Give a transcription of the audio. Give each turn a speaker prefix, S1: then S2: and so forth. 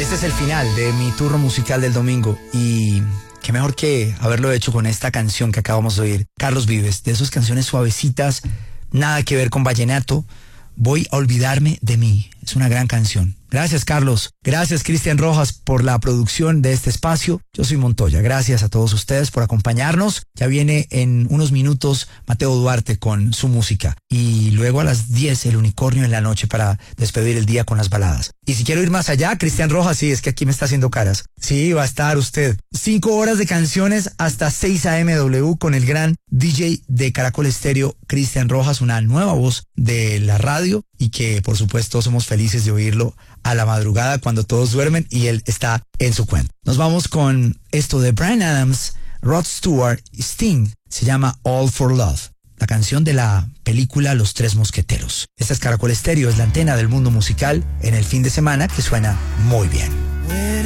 S1: Este es el final de mi turno musical del domingo y qué mejor que haberlo hecho con esta canción que acabamos de oír. Carlos Vives, de esas canciones suavecitas, nada que ver con vallenato. Voy a olvidarme de mí. Es una gran canción. Gracias, Carlos. Gracias, Cristian Rojas, por la producción de este espacio. Yo soy Montoya. Gracias a todos ustedes por acompañarnos. Ya viene en unos minutos Mateo Duarte con su música. Y luego a las 10 el Unicornio en la noche para despedir el día con las baladas. Y si quiero ir más allá, Cristian Rojas, sí, es que aquí me está haciendo caras. Sí, va a estar usted. 5 horas de canciones hasta 6 a.m.w. con el gran DJ de Caracol Estéreo, Cristian Rojas, una nueva voz de la radio y que por supuesto somos felices de oírlo a la madrugada cuando todos duermen y él está en su cuenta. Nos vamos con esto de Bryan Adams, Rod Stewart y Sting. Se llama All for Love, la canción de la película Los Tres Mosqueteros. Esta es Caracol Estéreo, es la antena del mundo musical en el fin de semana que suena muy bien.